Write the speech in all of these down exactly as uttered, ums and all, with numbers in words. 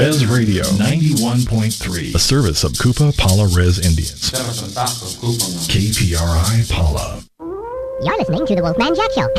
Res Radio ninety-one point three, a service of Koopa Pala Res Indians. K P R I Pala. You're listening to the Wolfman Jack Show.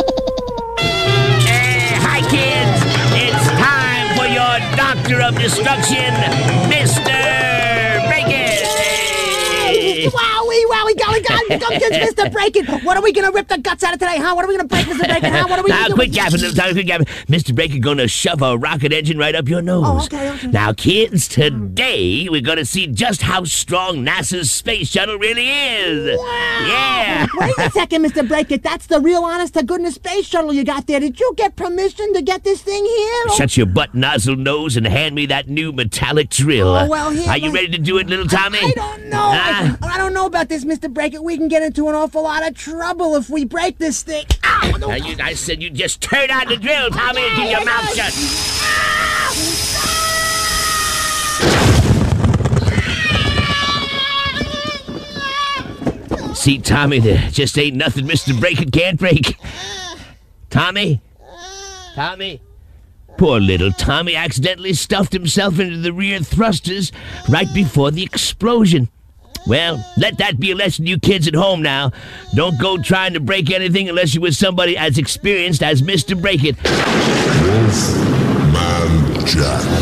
Hey, hi kids! It's time for your Doctor of Destruction, Mister Break-It! Hey. Wowie, wowie, golly, golly, come kids, Mister Break-It! What are we gonna rip the guts out of today, huh? What are we gonna break, Mister Break-It, huh? What are we Now, gonna quick do? gapping, little time, quick gapping. Mister Break-It gonna shove a rocket engine right up your nose. Oh, okay, okay. Now, kids, today we're gonna see just how strong NASA's space shuttle really is. Wow. Yeah. Wait a second, Mister Break-It. That's the real honest-to-goodness space shuttle you got there. Did you get permission to get this thing here? Shut your butt nozzle nose and hand me that new metallic drill. Oh, well, here, Are you like- ready to do it, little Tommy? I don't know. Huh? I, I don't know about this, Mister Break-It. We can get into an awful lot of trouble if we break this thing. Ow! No. Now, you, I said you just turn on the drill, Tommy, and keep your mouth shut. See, Tommy, there just ain't nothing Mister Break-It can't break. Tommy? Tommy? Poor little Tommy accidentally stuffed himself into the rear thrusters right before the explosion. Well, let that be a lesson to you kids at home now. Don't go trying to break anything unless you're with somebody as experienced as Mister Break-It. Wolfman Jack.